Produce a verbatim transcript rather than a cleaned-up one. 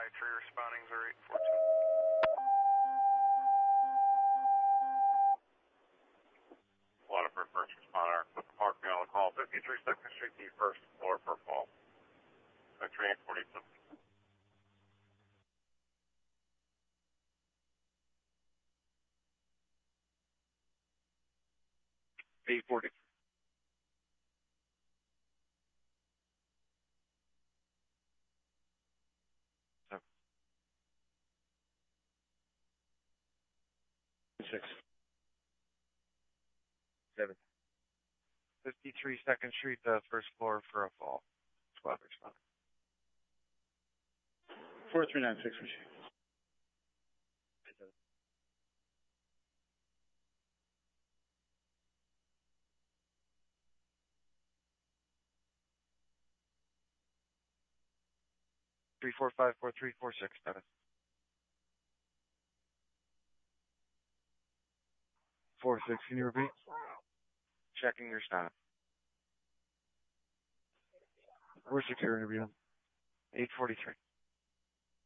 Tree responding zero eight four two. Waterford first responder with the park on the call, fifty-three second Street, the first floor per fall. Train forty-seven. eight forty. Seven. Six. Seven. fifty-three second Street, the first floor for a fall. twelve responder. four three nine six machine. Three four five four three four six seven. Four six. Can you repeat? Checking your stop. We're secure interview. Eight forty three.